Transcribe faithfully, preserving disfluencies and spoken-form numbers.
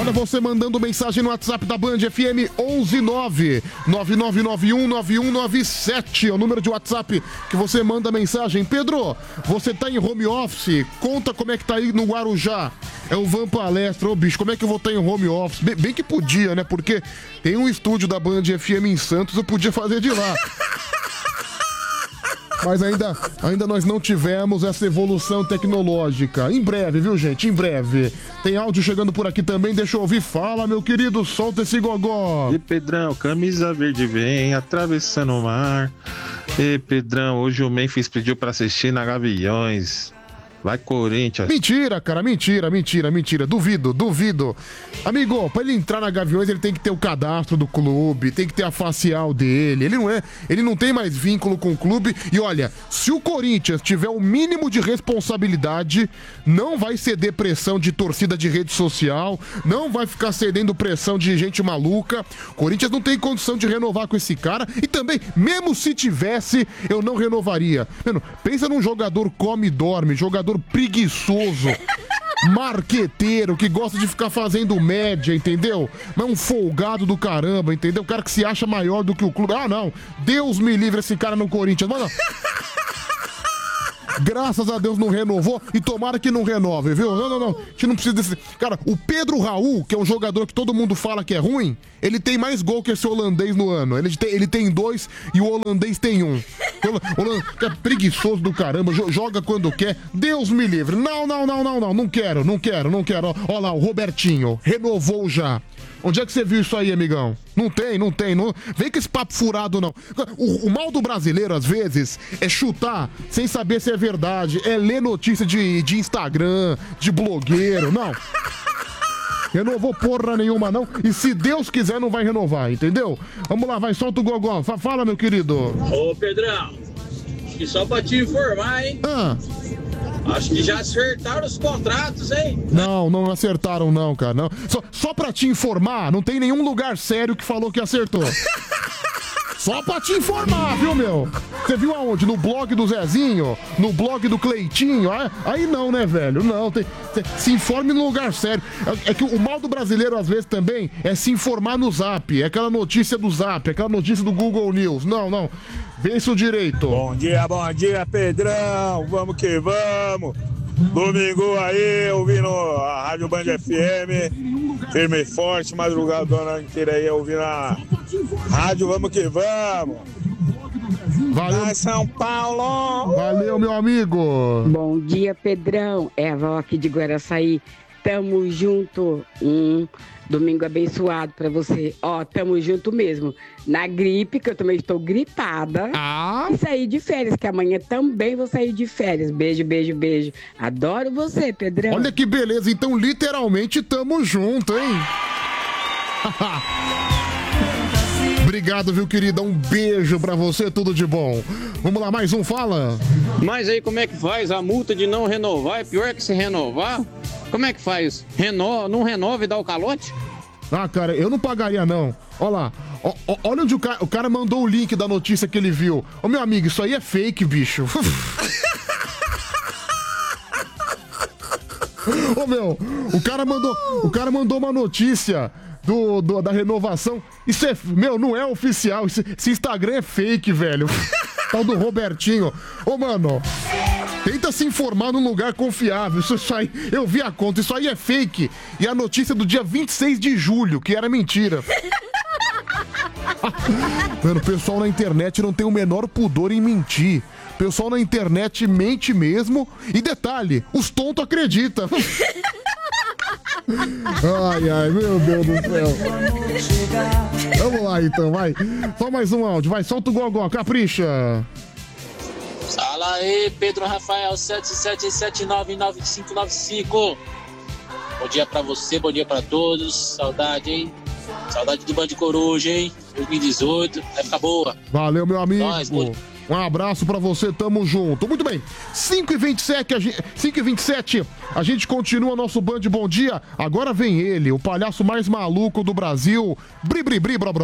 Olha, você mandando mensagem no WhatsApp da Band F M onze nove nove nove nove um nove um nove sete. É o número de WhatsApp que você manda mensagem. Pedro, você tá em home office? Conta como é que tá aí no Guarujá. É o Van Palestra. Ô, bicho, como é que eu vou estar em home office? Bem, bem que podia, né? Porque tem um estúdio da Band F M em Santos, eu podia fazer de lá. Mas ainda, ainda nós não tivemos essa evolução tecnológica. Em breve, viu, gente? Em breve. Tem áudio chegando por aqui também, deixa eu ouvir. Fala, meu querido, solta esse gogó. E Pedrão, camisa verde vem atravessando o mar. E Pedrão, hoje o Memphis pediu pra assistir na Gaviões. Vai, Corinthians. Mentira, cara, mentira, mentira, mentira. Duvido, duvido. Amigo, pra ele entrar na Gaviões, ele tem que ter o cadastro do clube, tem que ter a facial dele. Ele não é, ele não tem mais vínculo com o clube. E olha, se o Corinthians tiver o mínimo de responsabilidade, não vai ceder pressão de torcida de rede social, não vai ficar cedendo pressão de gente maluca. O Corinthians não tem condição de renovar com esse cara. E também, mesmo se tivesse, eu não renovaria. Mano, pensa num jogador come e dorme, jogador preguiçoso, marqueteiro, que gosta de ficar fazendo média, entendeu? Mas um folgado do caramba, entendeu? O cara que se acha maior do que o clube. Ah, não. Deus me livre esse cara no Corinthians. Mano, graças a Deus não renovou e tomara que não renove, viu? Não, não, não. A gente não precisa desse... Cara, o Pedro Raul, que é um jogador que todo mundo fala que é ruim, ele tem mais gol que esse holandês no ano. Ele tem, ele tem dois e o holandês tem um. O holandês é preguiçoso do caramba, joga quando quer. Deus me livre. Não, não, não, não, não. Não quero, não quero, não quero. Olha lá, o Robertinho renovou já. Onde é que você viu isso aí, amigão? Não tem, não tem. Não... Vem com esse papo furado, não. O, o mal do brasileiro, às vezes, é chutar sem saber se é verdade. É ler notícia de, de Instagram, de blogueiro. Não. Renovou porra nenhuma, não. E se Deus quiser, não vai renovar, entendeu? Vamos lá, vai, solta o gogó. Fala, meu querido. Ô, Pedrão. E só pra te informar, hein? Ah. Acho que já acertaram os contratos, hein? Não, não acertaram não, cara. Não. Só, só pra te informar, não tem nenhum lugar sério que falou que acertou. Só pra te informar, viu, meu? Você viu aonde? No blog do Zezinho? No blog do Cleitinho? Aí, aí não, né, velho? Não, tem, tem, se informe no lugar sério. É, é que o mal do brasileiro, às vezes, também é se informar no Zap. É aquela notícia do Zap, aquela notícia do Google News. Não, não. Vê isso direito. Bom dia, bom dia, Pedrão. Vamos que vamos. Domingo aí, ouvindo a Rádio Band F M. Firme e forte, madrugadona inteira aí, ouvindo a rádio. Vamos que vamos. Valeu. Vai, São Paulo. Valeu, meu amigo. Bom dia, Pedrão. É a vó aqui de Guaraçaí. Tamo junto. Um domingo abençoado pra você. Ó, tamo junto mesmo. Na gripe, que eu também estou gripada. Ah. E sair de férias, que amanhã também vou sair de férias. Beijo, beijo, beijo. Adoro você, Pedrão. Olha que beleza. Então, literalmente, tamo junto, hein? Obrigado, viu, querida? Um beijo pra você, tudo de bom. Vamos lá, mais um, fala. Mas aí, como é que faz? A multa de não renovar é pior que se renovar? Como é que faz? Reno... Não renova e dá o calote? Ah, cara, eu não pagaria, não. Olha lá. Ó, ó, olha onde o cara, o cara mandou o link da notícia que ele viu. Ô, meu amigo, isso aí é fake, bicho. Ô, meu, o cara mandou, o cara mandou uma notícia do, do, da renovação. Isso é, meu, não é oficial. Esse, esse Instagram é fake, velho. Tal do Robertinho. Ô, mano, tenta se informar num lugar confiável. Isso, isso aí, eu vi a conta, isso aí é fake. E a notícia do dia vinte e seis de julho, que era mentira. Mano, o pessoal na internet não tem o menor pudor em mentir. O pessoal na internet mente mesmo. E detalhe, os tontos acreditam. Ai, ai, meu Deus do céu. Vamos lá então, vai. Só mais um áudio, vai, solta o gogó, capricha. Fala aí, Pedro Rafael, sete sete sete nove nove cinco nove cinco. Bom dia pra você, bom dia pra todos. Saudade, hein? Saudade do Band Coruja, hein? dois mil e dezoito, vai ficar boa. Valeu, meu amigo. Nós, bom... Um abraço pra você, tamo junto. Muito bem, cinco e vinte e sete, a gente, cinco e vinte e sete, a gente continua nosso Band Bom Dia. Agora vem ele, o palhaço mais maluco do Brasil. Bri, bri, bri, bro, bro.